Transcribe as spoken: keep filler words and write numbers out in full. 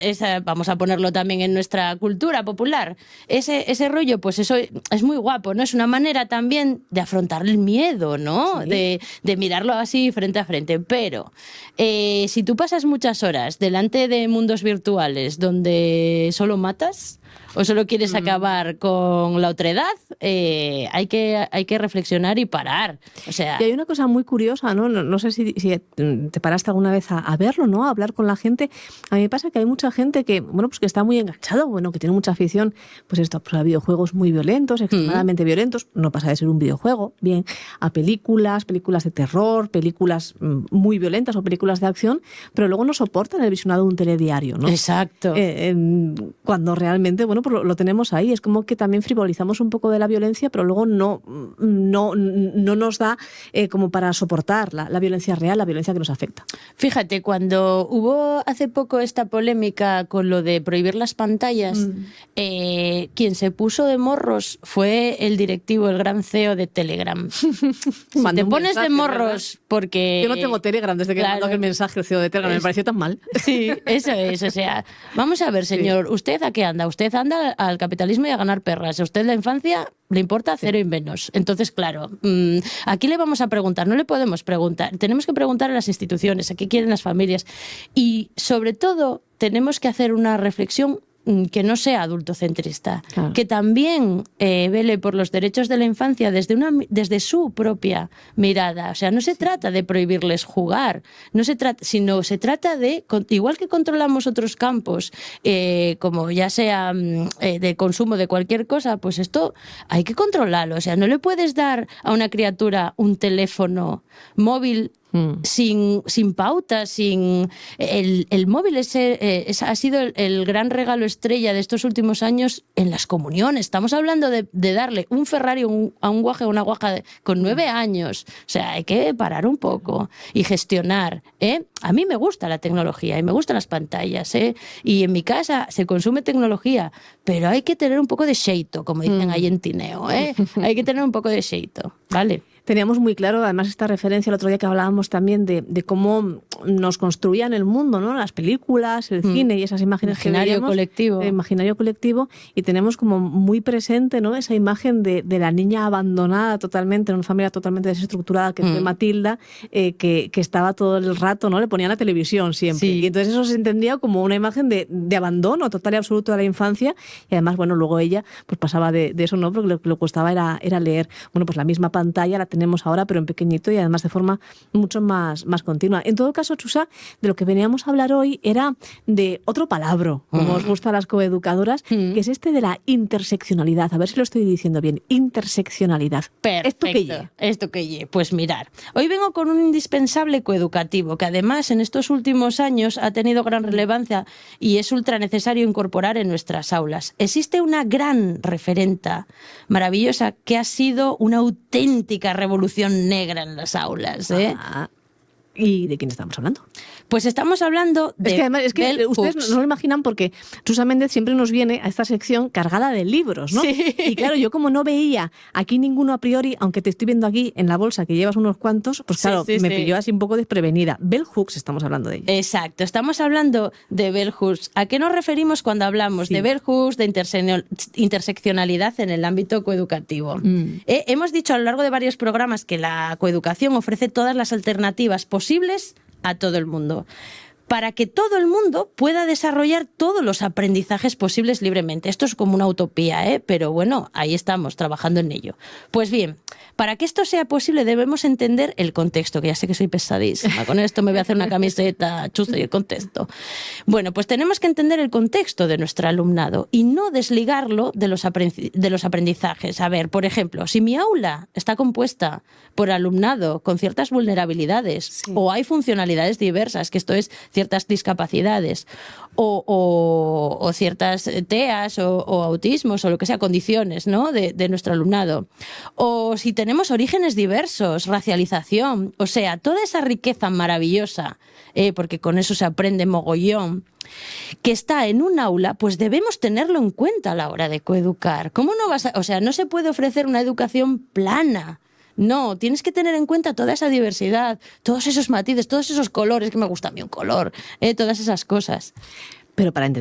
esa, vamos a ponerlo también en nuestra cultura popular, ese, ese rollo, pues eso es muy guapo, ¿no? Es una manera también de afrontar el miedo, ¿no? Sí. De, de mirarlo así frente a frente. Pero eh, si tú pasas muchas horas delante de mundos virtuales donde solo matas o solo quieres acabar con la otredad, eh, hay que, hay que reflexionar y parar. O sea, y hay una cosa muy curiosa, ¿no? No, no sé si, si te paraste alguna vez a, a verlo, ¿no? A hablar con la gente. A mí me pasa que hay mucha gente que, bueno, pues que está muy enganchado, bueno, que tiene mucha afición, pues esto, pues a videojuegos muy violentos, extremadamente mm. violentos, no pasa de ser un videojuego, bien, a películas, películas de terror, películas muy violentas o películas de acción, pero luego no soportan el visionado de un telediario, ¿no? Exacto. Eh, eh, cuando realmente, bueno, pues lo, lo tenemos ahí. Es como que también frivolizamos un poco de la violencia, pero luego no, no, no nos da eh, como para soportar la, la violencia real, la violencia que nos afecta. Fíjate, cuando hubo hace poco esta polémica con lo de prohibir las pantallas, mm. eh, quien se puso de morros fue el directivo, el gran C E O de Telegram. Si te pones mensaje, de morros, ¿verdad? Porque... Yo no tengo Telegram desde que claro, mandó aquel mensaje el C E O de Telegram, es... me pareció tan mal. Sí, eso es, o sea, vamos a ver, señor, sí. ¿usted a qué anda? Usted anda al capitalismo y a ganar perras. A usted la infancia le importa cero y menos. Entonces, claro, mmm, aquí le vamos a preguntar, no le podemos preguntar, tenemos que preguntar a las instituciones, a qué quieren las familias y, sobre todo, tenemos que hacer una reflexión que no sea adultocentrista, claro. que también eh, vele por los derechos de la infancia desde, una, desde su propia mirada. O sea, no se sí. trata de prohibirles jugar, no se trata, sino se trata de, igual que controlamos otros campos, eh, como ya sea eh, de consumo de cualquier cosa, pues esto hay que controlarlo. O sea, no le puedes dar a una criatura un teléfono móvil Mm. Sin, sin pauta, sin... El, el móvil ese, eh, es, ha sido el, el gran regalo estrella de estos últimos años en las comuniones. Estamos hablando de, de darle un Ferrari un, a un guaje o una guaja de, con nueve años. O sea, hay que parar un poco y gestionar. ¿eh? A mí me gusta la tecnología y me gustan las pantallas. ¿eh? Y en mi casa se consume tecnología, pero hay que tener un poco de xeito, como dicen mm. ahí en Tineo. ¿eh? Hay que tener un poco de xeito, ¿vale? Teníamos muy claro, además, esta referencia el otro día que hablábamos también de, de cómo nos construían el mundo, ¿no? Las películas, el mm. cine y esas imágenes imaginario que veíamos, colectivo. El imaginario colectivo, y tenemos como muy presente, ¿no? Esa imagen de, de la niña abandonada totalmente, en una familia totalmente desestructurada, que mm. fue Matilda, eh, que, que estaba todo el rato, ¿no? Le ponían la televisión siempre. Sí. Y entonces eso se entendía como una imagen de, de abandono total y absoluto de la infancia. Y además, bueno, luego ella pues pasaba de, de eso, ¿no? Porque lo que le costaba era, era leer. Bueno, pues la misma pantalla la tenemos ahora, pero en pequeñito y además de forma mucho más, más continua. En todo caso, Chusa, de lo que veníamos a hablar hoy era de otro palabra, como mm. os gusta a las coeducadoras, mm. que es este de la interseccionalidad. A ver si lo estoy diciendo bien. Interseccionalidad. Perfecto. ¿Esto qué lle? ¿Esto qué lle? Pues mirar, hoy vengo con un indispensable coeducativo que además en estos últimos años ha tenido gran relevancia y es ultra necesario incorporar en nuestras aulas. Existe una gran referenta maravillosa que ha sido una auténtica revolución negra en las aulas. ¿eh? Ah, ¿y de quién estamos hablando? Pues estamos hablando de... Es que además, es que Bell ustedes Hooks. no lo imaginan porque Chusa Méndez siempre nos viene a esta sección cargada de libros, ¿no? Sí. Y claro, yo como no veía aquí ninguno a priori, aunque te estoy viendo aquí en la bolsa que llevas unos cuantos, pues claro, sí, sí, me sí. pilló así un poco desprevenida. Bell Hooks estamos hablando de ella. Exacto, estamos hablando de Bell Hooks. ¿A qué nos referimos cuando hablamos sí. de Bell Hooks, de interse interseccionalidad en el ámbito coeducativo? Mm. Eh, hemos dicho a lo largo de varios programas que la coeducación ofrece todas las alternativas posibles a todo el mundo, para que todo el mundo pueda desarrollar todos los aprendizajes posibles libremente. Esto es como una utopía, ¿eh? Pero bueno, ahí estamos, trabajando en ello. Pues bien, para que esto sea posible debemos entender el contexto, que ya sé que soy pesadísima. Con esto me voy a hacer una camiseta chusta y el contexto. Bueno, pues tenemos que entender el contexto de nuestro alumnado y no desligarlo de los, de los aprendizajes. A ver, por ejemplo, si mi aula está compuesta por alumnado con ciertas vulnerabilidades sí. o hay funcionalidades diversas, que esto es ciertas discapacidades o, o, o ciertas T E As o, o autismos o lo que sea, condiciones, ¿no? de, de nuestro alumnado. O si tenemos orígenes diversos, racialización, o sea, toda esa riqueza maravillosa, eh, porque con eso se aprende mogollón, que está en un aula, pues debemos tenerlo en cuenta a la hora de coeducar. ¿Cómo no vas a, o sea, no se puede ofrecer una educación plana. No, tienes que tener en cuenta toda esa diversidad, todos esos matices, todos esos colores, que me gusta a mí un color, eh, todas esas cosas. Pero para